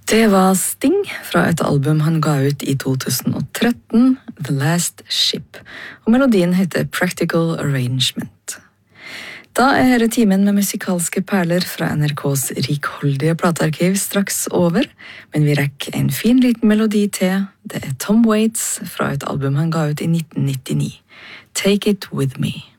Det var Sting fra et album han ga ut i 2013, The Last Ship, og melodien heter Practical Arrangement. Da er timen med musikalske perler fra NRKs rikholdige platearkiv straks over, men vi rekker en fin liten melodi til. Det er Tom Waits fra et album han ga ut i 1999, Take It With Me.